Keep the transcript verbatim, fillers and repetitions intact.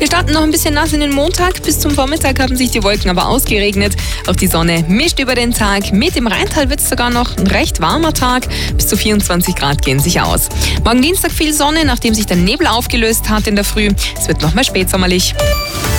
Wir starten noch ein bisschen nass in den Montag. Bis zum Vormittag haben sich die Wolken aber ausgeregnet. Auch die Sonne mischt über den Tag. Mit dem Rheintal wird es sogar noch ein recht warmer Tag. Bis zu vierundzwanzig Grad gehen sich aus. Morgen Dienstag viel Sonne, nachdem sich der Nebel aufgelöst hat in der Früh. Es wird noch mal spätsommerlich.